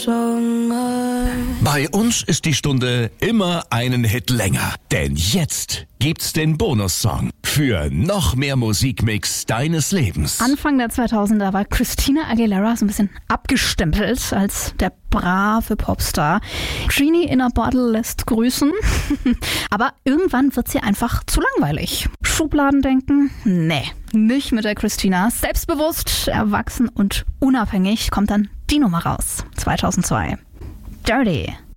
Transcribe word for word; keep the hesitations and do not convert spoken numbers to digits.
Bei uns ist die Stunde immer einen Hit länger. Denn jetzt gibt's den Bonussong für noch mehr Musikmix deines Lebens. Anfang der zweitausender war Christina Aguilera so ein bisschen abgestempelt als der brave Popstar. Genie in a Bottle lässt grüßen. Aber irgendwann wird sie einfach zu langweilig. Schubladendenken? Nee, nicht mit der Christina. Selbstbewusst, erwachsen und unabhängig kommt dann die Nummer raus. zweitausendzwei. Dirty.